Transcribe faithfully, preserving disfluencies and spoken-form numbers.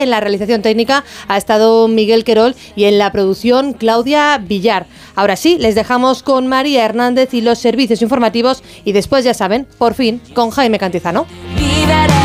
En la realización técnica ha estado Miguel Querol y en la producción Claudia Villar. Ahora sí, les dejamos con María Hernández y los servicios informativos y después, ya saben, por fin, con Jaime Cantizano.